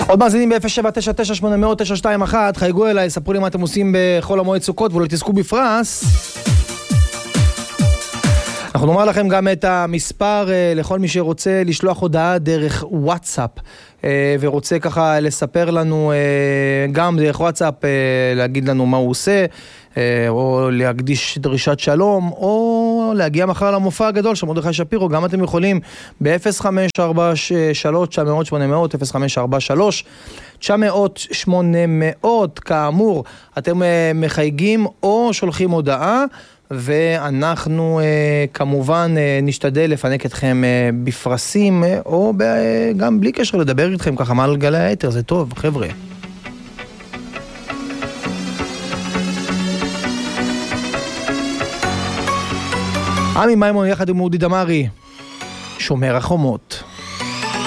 עוד מאזינים ב-0799-800-921, חייגו אליי, ספרו לי מה אתם עושים בחול המועד סוכות ואולי תזכו בפרס. אנחנו נאמר לכם גם את המספר לכל מי שרוצה לשלוח הודעה דרך וואטסאפ ורוצה ככה לספר לנו גם דרך וואטסאפ, להגיד לנו מה הוא עושה, או להקדיש דרישת שלום, או להגיע מחר למופע הגדול של מרדכי שפירו. גם אתם יכולים ב-0543-900-800, 0543-900-800. כאמור, אתם מחייגים או שולחים הודעה, ואנחנו כמובן נשתדל לפנק אתכם בפרסים, או גם בלי קשר לדבר איתכם ככה מעל גלי היתר. זה טוב, חבר'ה. עמי מימון יחד עם אודי דמרי, שומר החומות.